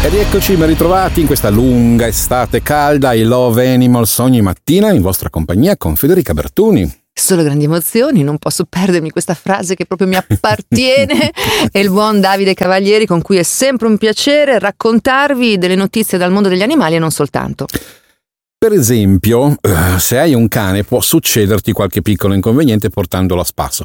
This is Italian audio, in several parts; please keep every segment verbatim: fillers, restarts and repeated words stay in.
E rieccoci ben ritrovati in questa lunga estate calda. I Love Animals ogni mattina in vostra compagnia con Federica Bertoni. Solo grandi emozioni, non posso perdermi questa frase che proprio mi appartiene. E il buon Davide Cavalieri, con cui è sempre un piacere raccontarvi delle notizie dal mondo degli animali e non soltanto. Per esempio, se hai un cane può succederti qualche piccolo inconveniente portandolo a spasso.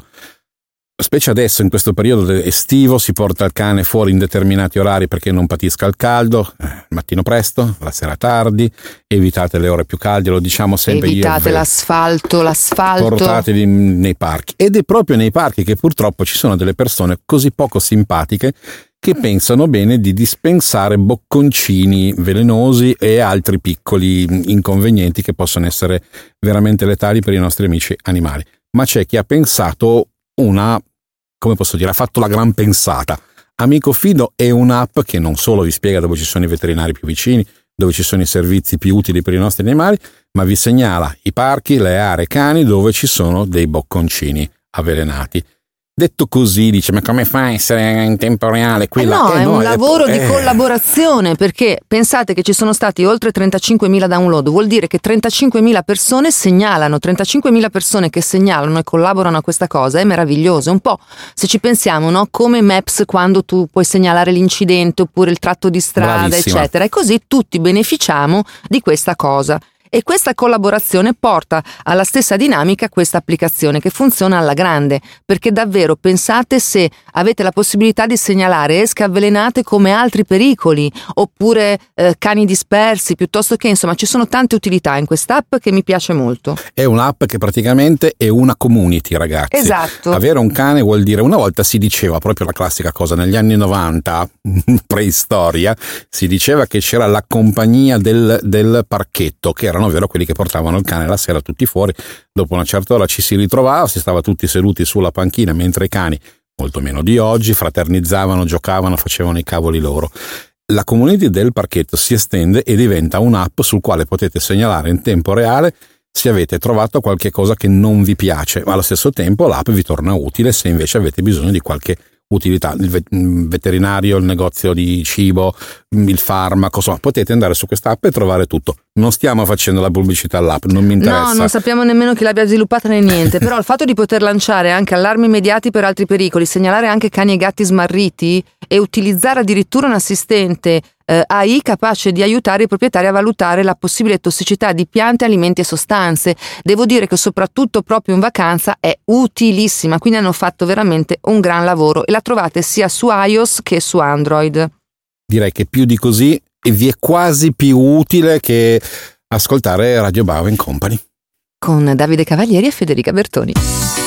Specie adesso, in questo periodo estivo, si porta il cane fuori in determinati orari perché non patisca il caldo, eh, mattino presto, la sera tardi, evitate le ore più calde, lo diciamo sempre. Evitate io, l'asfalto, l'asfalto. Portatevi nei parchi. Ed è proprio nei parchi che purtroppo ci sono delle persone così poco simpatiche che pensano bene di dispensare bocconcini velenosi e altri piccoli inconvenienti che possono essere veramente letali per i nostri amici animali. Ma c'è chi ha pensato una, come posso dire, ha fatto la gran pensata. Amico Fido è un'app che non solo vi spiega dove ci sono i veterinari più vicini, dove ci sono i servizi più utili per i nostri animali, ma vi segnala i parchi, le aree cani dove ci sono dei bocconcini avvelenati. Detto così, dice, ma come fa a essere in tempo reale? Qui eh là? no, eh è no, un è lavoro eh. di collaborazione, perché pensate che ci sono stati oltre trentacinquemila download, vuol dire che trentacinquemila persone segnalano, trentacinquemila persone che segnalano e collaborano a questa cosa, è meraviglioso. Un po', se ci pensiamo, no? Come Maps, quando tu puoi segnalare l'incidente oppure il tratto di strada, Bravissima. eccetera, e così tutti beneficiamo di questa cosa. E questa collaborazione porta alla stessa dinamica questa applicazione che funziona alla grande, perché davvero pensate se avete la possibilità di segnalare esche avvelenate come altri pericoli, oppure eh, cani dispersi, piuttosto che, insomma, ci sono tante utilità in quest'app che mi piace molto. È un'app che praticamente è una community, ragazzi. Esatto. Avere un cane vuol dire, una volta si diceva proprio la classica cosa, negli anni novanta, preistoria, si diceva che c'era la compagnia del, del parchetto, che erano ovvero quelli che portavano il cane la sera tutti fuori. Dopo una certa ora ci si ritrovava, si stava tutti seduti sulla panchina, mentre i cani, molto meno di oggi, fraternizzavano, giocavano, facevano i cavoli loro. La community del parchetto si estende e diventa un'app sul quale potete segnalare in tempo reale se avete trovato qualche cosa che non vi piace, ma allo stesso tempo l'app vi torna utile se invece avete bisogno di qualche utilità, il veterinario, il negozio di cibo, il farmaco, insomma, potete andare su questa app e trovare tutto. Non stiamo facendo la pubblicità all'app, non mi interessa. No, non sappiamo nemmeno chi l'abbia sviluppata né niente, però il fatto di poter lanciare anche allarmi immediati per altri pericoli, segnalare anche cani e gatti smarriti e utilizzare addirittura un assistente eh, A I capace di aiutare i proprietari a valutare la possibile tossicità di piante, alimenti e sostanze. Devo dire che soprattutto proprio in vacanza è utilissima, quindi hanno fatto veramente un gran lavoro e la trovate sia su iOS che su Android. Direi che più di così vi è quasi più utile che ascoltare Radio Bau and Company con Davide Cavalieri e Federica Bertoni.